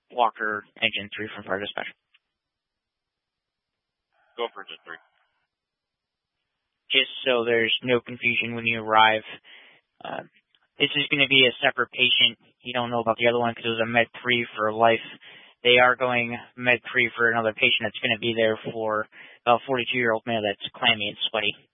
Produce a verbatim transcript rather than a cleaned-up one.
Walker, Engine three from Fire Dispatch. Go for Engine three. Just so there's no confusion when you arrive, uh, this is going to be a separate patient. You don't know about the other one because it was a Med three for life. They are going Med three for another patient that's going to be there for a forty-two-year-old male that's clammy and sweaty.